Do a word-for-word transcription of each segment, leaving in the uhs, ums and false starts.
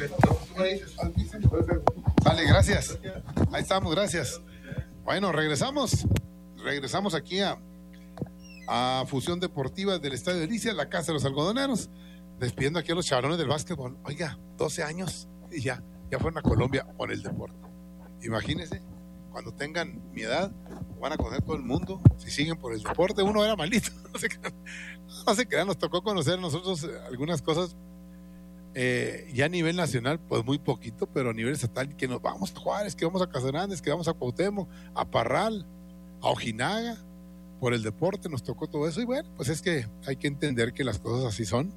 Dale, gracias. Ahí estamos, gracias. Bueno, regresamos. Regresamos aquí a, a Fusión Deportiva del Estadio Delicias, la Casa de los Algodoneros, despidiendo aquí a los chavalones del básquetbol. Oiga, doce años y ya, ya fueron a Colombia por el deporte. Imagínense, cuando tengan mi edad, van a conocer todo el mundo, si siguen por el deporte. Uno era malito, no se crean, no se crean, nos tocó conocer nosotros algunas cosas, eh, ya a nivel nacional, pues muy poquito, pero a nivel estatal, que nos vamos a Juárez, que vamos a Casagrande, que vamos a Cuauhtémoc, a Parral, a Ojinaga, por el deporte nos tocó todo eso. Y bueno, pues es que hay que entender que las cosas así son,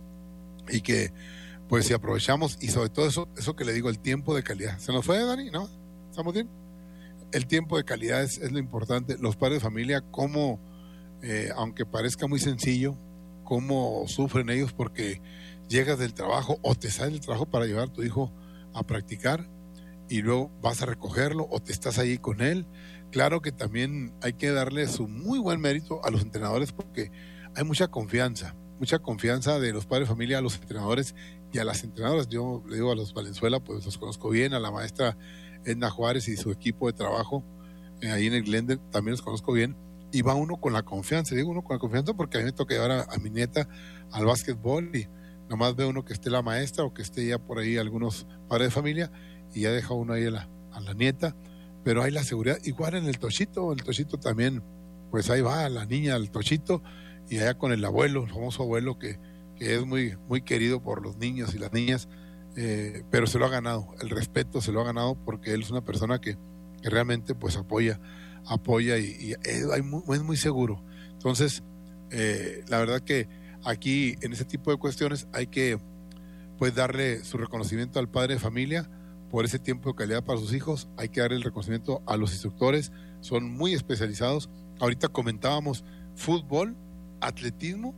y que pues si aprovechamos, y sobre todo eso, eso que le digo, el tiempo de calidad. ¿Se nos fue, Dani? ¿No? ¿Estamos bien? El tiempo de calidad es, es lo importante. Los padres de familia, cómo, eh, aunque parezca muy sencillo, cómo sufren ellos porque llegas del trabajo o te sales del trabajo para llevar a tu hijo a practicar y luego vas a recogerlo o te estás ahí con él. Claro que también hay que darle su muy buen mérito a los entrenadores, porque hay mucha confianza, mucha confianza de los padres de familia a los entrenadores y a las entrenadoras. Yo le digo a los Valenzuela, pues los conozco bien, a la maestra Edna Juárez y su equipo de trabajo, eh, ahí en el Glendale, también los conozco bien, y va uno con la confianza, digo uno con la confianza porque a mí me toca llevar a, a mi nieta al básquetbol y nomás ve uno que esté la maestra o que esté ya por ahí algunos padres de familia y ya deja uno ahí a la, a la nieta, pero hay la seguridad, igual en el Tochito, el Tochito también, pues ahí va la niña al Tochito y allá con el abuelo, el famoso abuelo que, que es muy, muy querido por los niños y las niñas. Eh, pero se lo ha ganado, el respeto se lo ha ganado porque él es una persona que, que realmente pues apoya, apoya y, y es, muy, es muy seguro. Entonces, eh, la verdad que aquí en ese tipo de cuestiones hay que pues darle su reconocimiento al padre de familia por ese tiempo de calidad para sus hijos. Hay que darle el reconocimiento a los instructores, son muy especializados. Ahorita comentábamos fútbol, atletismo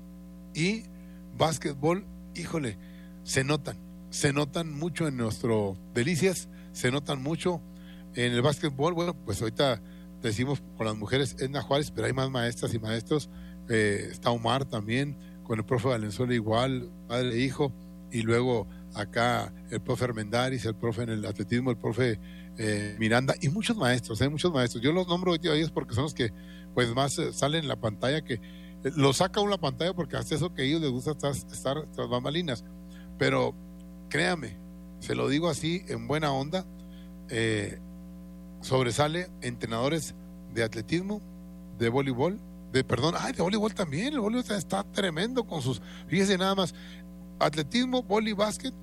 y básquetbol. Híjole, se notan se notan mucho en nuestro Delicias, se notan mucho en el básquetbol. Bueno, pues ahorita decimos con las mujeres Edna Juárez, pero hay más maestras y maestros, eh, está Omar también, con el profe Valenzuela igual, padre e hijo, y luego acá el profe Armendáriz, el profe en el atletismo, el profe eh, Miranda, y muchos maestros, hay eh, muchos maestros. Yo los nombro a ellos porque son los que pues más eh, salen en la pantalla, que eh, los saca uno la pantalla porque hace eso que a ellos les gusta estar, estar tras bambalinas, pero créame, se lo digo así en buena onda, eh, sobresale entrenadores de atletismo, de voleibol, de perdón, ay, de voleibol también, el voleibol está tremendo con sus, fíjese nada más, atletismo, voleibol, básquet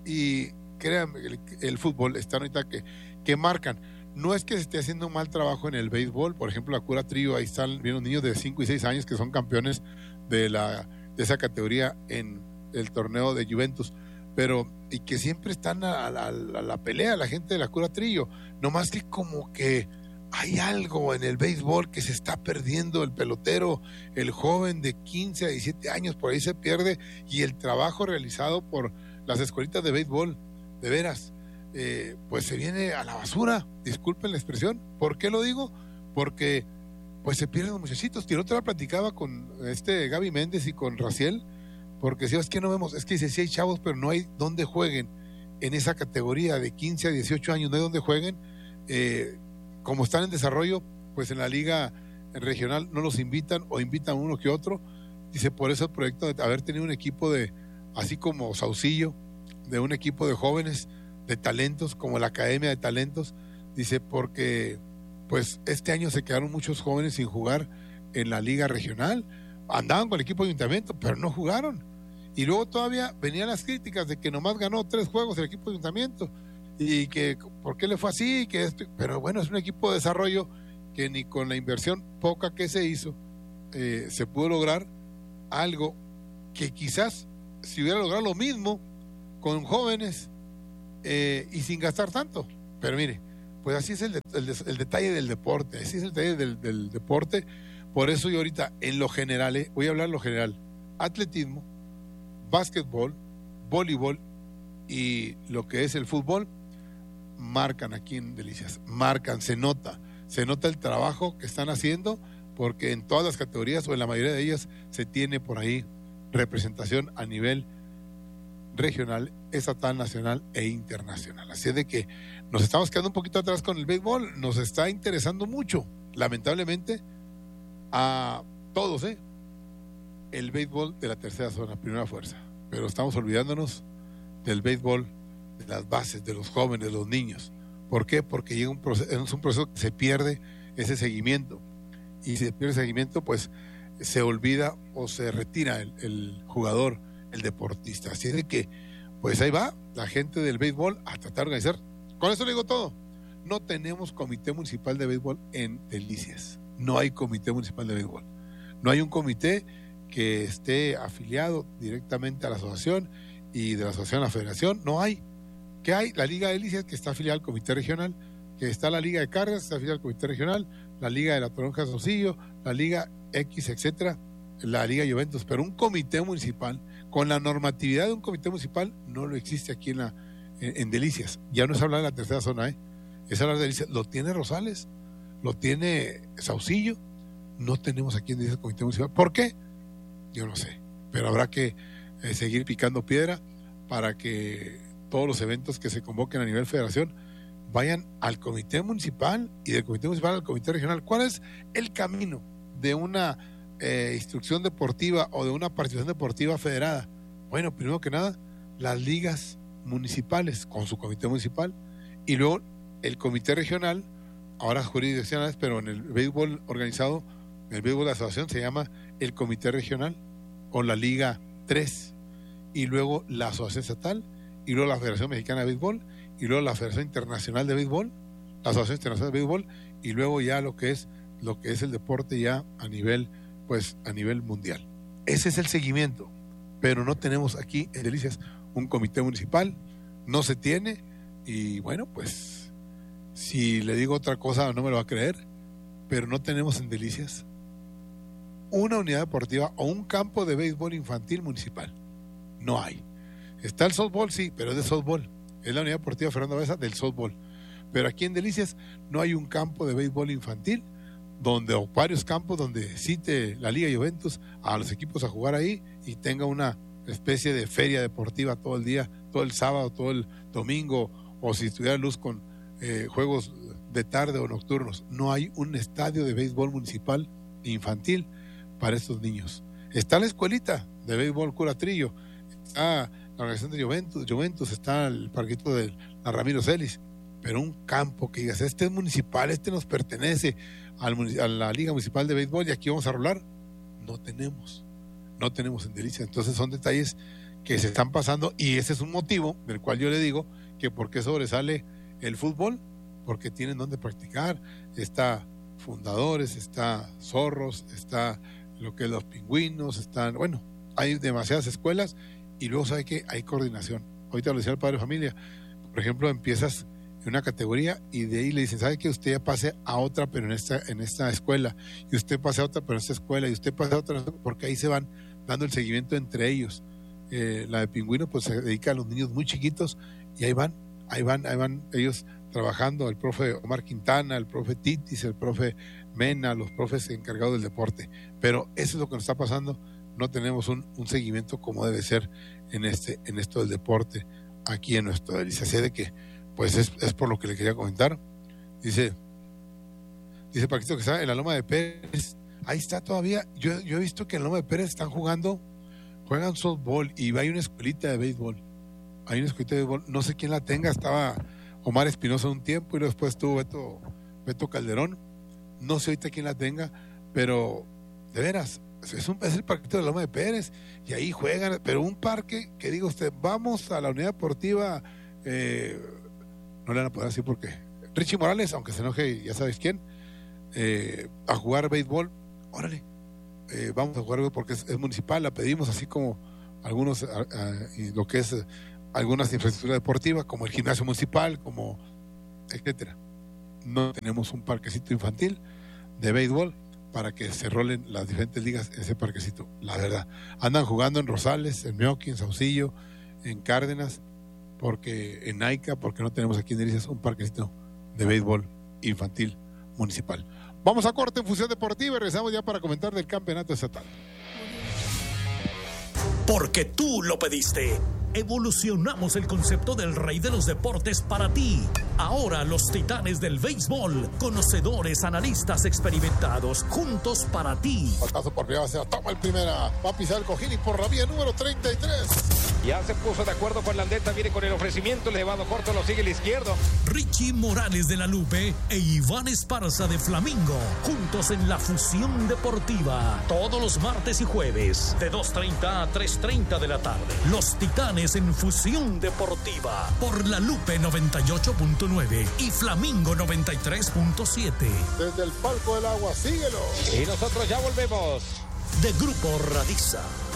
y créame, el, el fútbol están ahorita que, que marcan. No es que se esté haciendo un mal trabajo en el béisbol, por ejemplo, la Cura Trío, ahí están viendo niños de cinco y seis años que son campeones de, la, de esa categoría en el torneo de Juventus, pero y que siempre están a la, a la pelea la gente de la Cura Trillo, nomás que como que hay algo en el béisbol que se está perdiendo, el pelotero, el joven de quince a diecisiete años, por ahí se pierde, y el trabajo realizado por las escuelitas de béisbol, de veras, eh, pues se viene a la basura, disculpen la expresión. ¿Por qué lo digo? Porque pues se pierden los muchachitos. Y el otro día platicaba con este Gaby Méndez y con Raciel, porque si es que no vemos, es que dice, sí hay chavos, pero no hay donde jueguen en esa categoría de quince a dieciocho años, no hay donde jueguen, eh, como están en desarrollo, pues en la liga regional no los invitan o invitan uno que otro. Dice, por eso el proyecto de haber tenido un equipo de, así como Saucillo, de un equipo de jóvenes, de talentos, como la Academia de Talentos, dice, porque pues este año se quedaron muchos jóvenes sin jugar en la liga regional, andaban con el equipo de ayuntamiento, pero no jugaron. Y luego todavía venían las críticas de que nomás ganó tres juegos el equipo de ayuntamiento y que por qué le fue así, que esto, pero bueno, es un equipo de desarrollo que ni con la inversión poca que se hizo eh, se pudo lograr algo que quizás si hubiera logrado lo mismo con jóvenes eh, y sin gastar tanto. Pero mire, pues así es el, de, el, el detalle del deporte, así es el detalle del, del deporte. Por eso yo ahorita en lo general, eh, voy a hablar en lo general, atletismo, básquetbol, voleibol y lo que es el fútbol, marcan aquí en Delicias, marcan, se nota, se nota el trabajo que están haciendo, porque en todas las categorías o en la mayoría de ellas se tiene por ahí representación a nivel regional, estatal, nacional e internacional. Así es de que nos estamos quedando un poquito atrás con el béisbol, nos está interesando mucho, lamentablemente, a todos, ¿eh? el béisbol de la tercera zona, primera fuerza, pero estamos olvidándonos del béisbol de las bases, de los jóvenes, de los niños. ¿Por qué? Porque llega un proceso, es un proceso que se pierde ese seguimiento, y si se pierde el seguimiento, pues se olvida o se retira el, el jugador, el deportista. Así es de que, pues ahí va la gente del béisbol a tratar de organizar. Con eso le digo todo. No tenemos comité municipal de béisbol en Delicias. No hay comité municipal de béisbol. No hay un comité que esté afiliado directamente a la asociación y de la asociación a la federación. No hay. ¿Qué hay? La Liga de Delicias, que está afiliada al comité regional, que está la Liga de Cargas, que está afiliada al comité regional, la Liga de la Toronja de Saucillo, la Liga X, etcétera, la Liga Juventus. Pero un comité municipal, con la normatividad de un comité municipal, no lo existe aquí en la en, en Delicias. Ya no es hablar de la tercera zona, ¿eh? Es hablar de Delicias. Lo tiene Rosales, lo tiene Saucillo. No tenemos aquí en Delicias comité municipal. ¿Por qué? Yo no sé. Pero habrá que eh, seguir picando piedra para que todos los eventos que se convoquen a nivel federación vayan al comité municipal y del comité municipal al comité regional. ¿Cuál es el camino de una eh, instrucción deportiva o de una participación deportiva federada? Bueno, primero que nada, las ligas municipales con su comité municipal, y luego el comité regional, ahora jurisdiccionales, pero en el béisbol organizado, en el béisbol de la asociación se llama el comité regional o la Liga tres, y luego la asociación estatal, y luego la Federación Mexicana de Béisbol, y luego la Federación Internacional de Béisbol, la Asociación Internacional de Béisbol, y luego ya lo que es lo que es el deporte ya a nivel, pues a nivel mundial. Ese es el seguimiento, pero no tenemos aquí en Delicias un comité municipal, no se tiene, y bueno, pues si le digo otra cosa no me lo va a creer, pero no tenemos en Delicias una unidad deportiva o un campo de béisbol infantil municipal. No hay. Está el softball, sí, pero es de softball. Es la unidad deportiva Fernando Besa del softball. Pero aquí en Delicias no hay un campo de béisbol infantil, donde, o varios campos donde cite la Liga Juventus a los equipos a jugar ahí y tenga una especie de feria deportiva todo el día, todo el sábado, todo el domingo, o si estuviera luz con eh, juegos de tarde o nocturnos. No hay un estadio de béisbol municipal infantil para estos niños. Está la escuelita de béisbol Curatrillo, está la organización de Juventus, Juventus, está el parquito de la Ramiro Celis, pero un campo que digas, este es municipal, este nos pertenece al, a la Liga Municipal de Béisbol y aquí vamos a rolar, no tenemos, no tenemos en Delicias. Entonces son detalles que se están pasando, y ese es un motivo del cual yo le digo que por qué sobresale el fútbol, porque tienen donde practicar. Está Fundadores, está Zorros, está lo que es los Pingüinos, están, bueno, hay demasiadas escuelas, y luego sabe que hay coordinación. Ahorita lo decía el padre de familia, por ejemplo, empiezas en una categoría y de ahí le dicen, ¿sabe que usted ya pase a otra pero en esta, en esta escuela, y usted pase a otra pero en esta escuela, y usted pase a otra, porque ahí se van dando el seguimiento entre ellos? Eh, la de Pingüino pues se dedica a los niños muy chiquitos, y ahí van, ahí van, ahí van ellos trabajando, el profe Omar Quintana, el profe Titis, el profe Mena, los profes encargados del deporte. Pero eso es lo que nos está pasando. No tenemos un, un seguimiento como debe ser en este en esto del deporte aquí en nuestro Delicias. Así de que, pues es, es por lo que le quería comentar. Dice, dice Paquito que está en la Loma de Pérez. Ahí está todavía. Yo, yo he visto que en la Loma de Pérez están jugando, juegan softball, y hay una escuelita de béisbol. Hay una escuelita de béisbol. No sé quién la tenga. Estaba Omar Espinosa un tiempo, y después estuvo Beto, Beto Calderón. No sé ahorita quién la tenga, pero de veras, es, un, es el parquito de la Loma de Pérez, y ahí juegan, pero un parque que diga usted, vamos a la unidad deportiva, eh, no le van a poder decir porque Richie Morales, aunque se enoje, ya sabes quién, eh, a jugar béisbol, órale, eh, vamos a jugar béisbol porque es, es municipal, la pedimos, así como algunos, a, a, y lo que es eh, algunas infraestructuras deportivas, como el gimnasio municipal, como etcétera. No tenemos un parquecito infantil de béisbol para que se rolen las diferentes ligas en ese parquecito. La verdad, andan jugando en Rosales, en Meoqui, en Saucillo, en Cárdenas, porque en Naica, porque no tenemos aquí en Delicias un parquecito de béisbol infantil municipal. Vamos a corte en Fusión Deportiva y regresamos ya para comentar del campeonato estatal. Porque tú lo pediste. Evolucionamos el concepto del rey de los deportes para ti. Ahora los titanes del béisbol, conocedores, analistas experimentados, juntos para ti. Pasazo por primera, se toma el primera, va a pisar el cojín y por la vía número treinta y tres. Ya se puso de acuerdo con Landeta, viene con el ofrecimiento, elevado corto, lo sigue el izquierdo. Richie Morales de la Lupe e Iván Esparza de Flamingo, juntos en la Fusión Deportiva, todos los martes y jueves, de dos treinta a tres treinta de la tarde. Los Titanes en Fusión Deportiva, por la Lupe noventa y ocho punto nueve y Flamingo noventa y tres punto siete. Desde el palco del agua, síguelo. Y nosotros ya volvemos. De Grupo Radiza.